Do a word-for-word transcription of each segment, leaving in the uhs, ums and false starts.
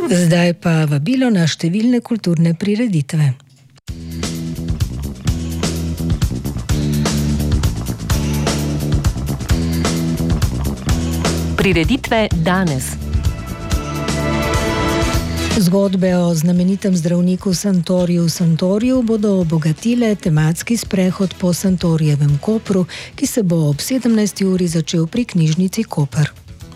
Zdaj pa vabilo na številne kulturne prireditve. Prireditve danes. Zgodbe o znamenitem zdravniku Santoriju Santoriju bodo obogatile tematski sprehod po Santorijevem Kopru, ki se bo ob sedemnajsti uri začel pri knjižnici Koper.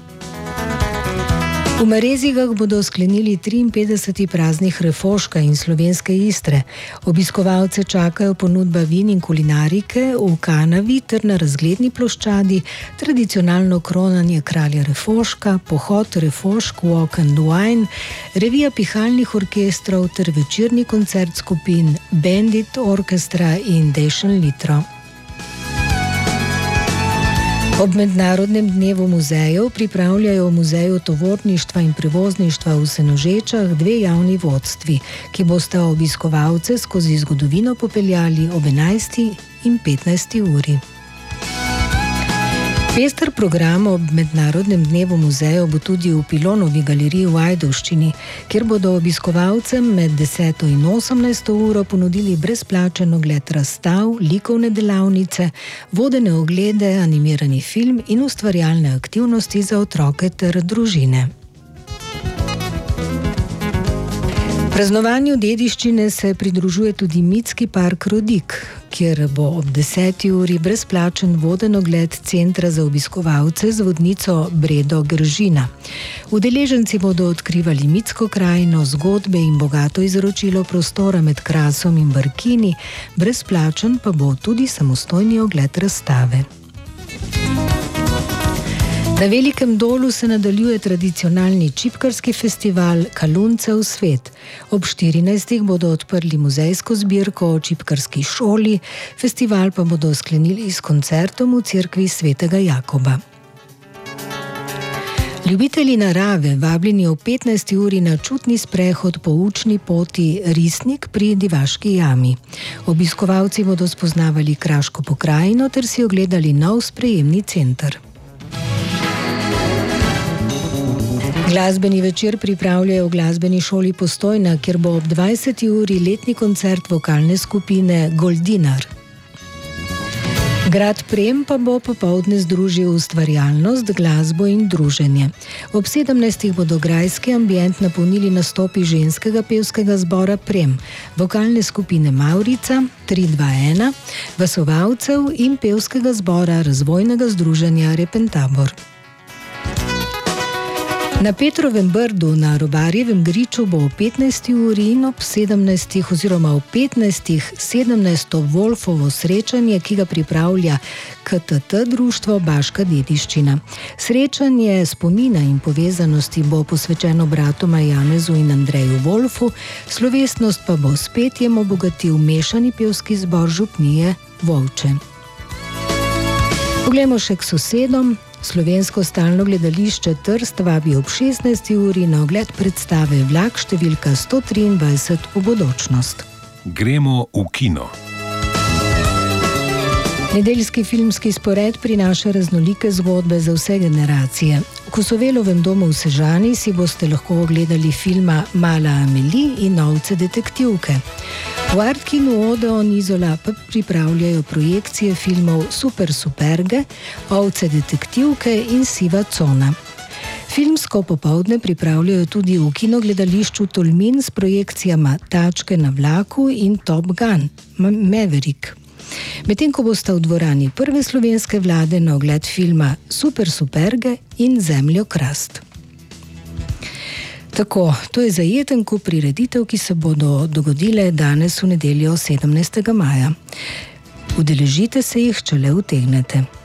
V Marezigah bodo sklenili triinpetdeseti praznik Refoška in slovenske Istre. Obiskovalce čakajo ponudba vin in kulinarike v kanavi ter na razgledni ploščadi, tradicionalno kronanje kralja Refoška, pohod Refošk Walk and Wine, revija pihalnih orkestrov ter večerni koncert skupin Bandit Orkestra in Dešen Litro. Ob Mednarodnem dnevu muzejev pripravljajo v Muzeju tovorništva in prevozništva v Senožečah dve javni vodstvi, ki bosta obiskovalce skozi zgodovino popeljali ob enajsti in petnajsti uri. Pester program ob Mednarodnem dnevu muzejev bo tudi v Pilonovi galeriji v Ajdovščini, kjer bodo obiskovalcem med deseto in osemnajsto uro ponudili brezplačen ogled razstav, likovne delavnice, vodene oglede, animirani film in ustvarjalne aktivnosti za otroke ter družine. Praznovanju dediščine se pridružuje tudi mitski park Rodik, kjer bo ob deseti uri brezplačen voden ogled centra za obiskovalce z vodnico Bredo Gržina. Udeleženci bodo odkrivali mitsko krajino, zgodbe in bogato izročilo prostora med Krasom in Brkini, brezplačen pa bo tudi samostojni ogled razstave. Na Velikem Dolu se nadaljuje tradicionalni čipkarski festival Kaluncev svet. Ob štirinajstih bodo odprli muzejsko zbirko o čipkarski šoli, festival pa bodo sklenili s koncertom v cerkvi svetega Jakoba. Ljubitelji narave vabljeni ob petnajsti uri na čutni sprehod po učni poti Risnik pri Divaški jami. Obiskovalci bodo spoznavali kraško pokrajino ter si ogledali nov sprejemni center. Glasbeni večer pripravljajo v glasbeni šoli Postojna, kjer bo ob dvajseti uri letni koncert vokalne skupine Goldinar. Grad Prem pa bo popoldne združil ustvarjalnost, glasbo in druženje. Ob sedemnajstih bodo grajski ambient napolnili nastopi ženskega pevskega zbora Prem, vokalne skupine Maurica, tri dva ena, vasovalcev in pevskega zbora razvojnega združenja Repentabor. Na Petrovem Brdu na Robarjevem griču bo ob petnajsti uri in ob sedemnajstih oziroma ob petnajstih sedemnajsto Wolfovo srečanje, ki ga pripravlja K T T društvo Baška dediščina. Srečanje spomina in povezanosti bo posvečeno bratoma Janezu in Andreju Wolfu, slovesnost pa bo s petjem obogatil mešani pevski zbor župnije Volče. Poglejmo še k sosedom. Slovensko stalno gledališče Trst vabi ob šestnajsti uri na ogled predstave Vlak številka sto triindvajset v bodočnost. Gremo v kino. Nedeljski filmski spored prinaša raznolike zgodbe za vse generacije. V Kosovelovem domu v Sežani si boste lahko ogledali filma Mala Amelie in Ovce detektivke. V Artkinu Odeon Izola pa pripravljajo projekcije filmov Super superge, Ovce detektivke in Siva cona. Filmsko popoldne pripravljajo tudi v kinogledališču Tolmin s projekcijama Tačke na vlaku in Top Gun, Maverick. Medtem ko bosta v dvorani Prve slovenske vlade na ogled filma Super superge in Zemljokrast. Tako, to je zajeten kup prireditev, ki se bodo dogodile danes v nedeljo sedemnajstega maja. Udeležite se jih, če le utegnete.